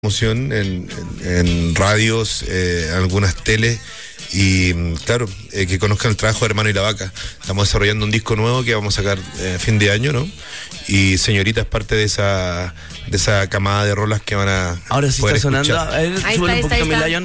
promoción en radios, algunas teles y claro, que conozcan el trabajo de Hermano y la Vaca. Estamos desarrollando un disco nuevo que vamos a sacar fin de año, ¿no? Y Señorita es parte de esa camada de rolas que van a ahora sí poder está sonando. escuchar. A ver, súbele un poquito, mi Lion.